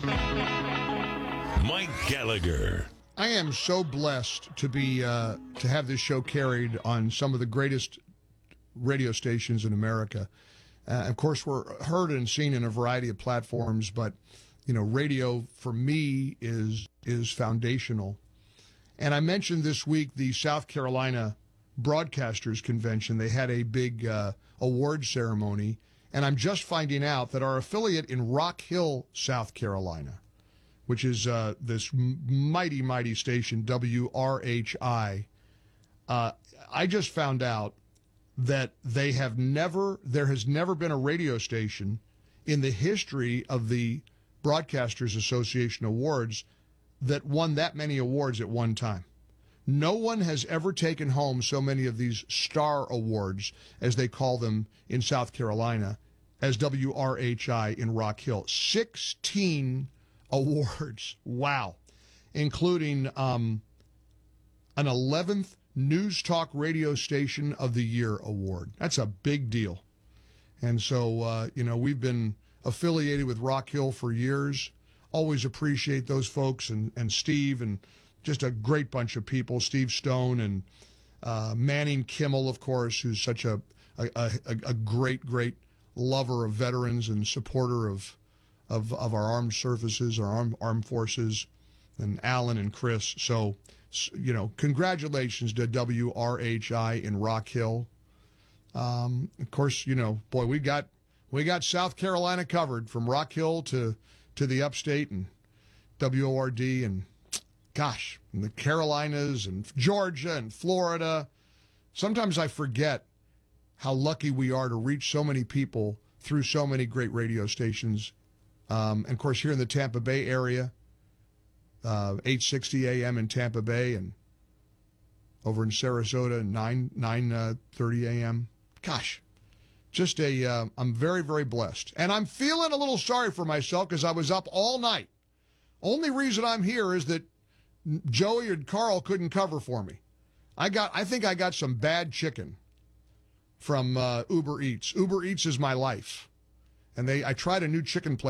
Mike Gallagher. I am so blessed to be to have this show carried on some of the greatest radio stations in America. Of course, we're heard and seen in a variety of platforms, but radio for me is foundational. And I mentioned this week the South Carolina Broadcasters Convention. They had a big award ceremony, and I'm just finding out that our affiliate in Rock Hill, South Carolina, which is this mighty, mighty station, WRHI, I just found out that there has never been a radio station in the history of the Broadcasters Association Awards that won that many awards at one time. No one has ever taken home so many of these star awards, as they call them in South Carolina, as WRHI in Rock Hill. 16 awards. Wow. Including an 11th News Talk Radio Station of the Year award. That's a big deal. And so, we've been affiliated with Rock Hill for years. Always appreciate those folks and Steve and just a great bunch of people. Steve Stone and Manning Kimmel, of course, who's such a great, great lover of veterans and supporter of our armed services, our armed forces, and Alan and Chris. So, congratulations to WRHI in Rock Hill. Of course, boy, we got South Carolina covered from Rock Hill to the upstate and WORD and gosh, and the Carolinas and Georgia and Florida. Sometimes I forget how lucky we are to reach so many people through so many great radio stations. And of course, here in the Tampa Bay area, 860 AM in Tampa Bay, and over in Sarasota, 9:30 AM. Gosh, just I'm very, very blessed. And I'm feeling a little sorry for myself because I was up all night. Only reason I'm here is that Joey and Carl couldn't cover for me. I think I got some bad chicken from Uber Eats. Uber Eats is my life. And I tried a new chicken place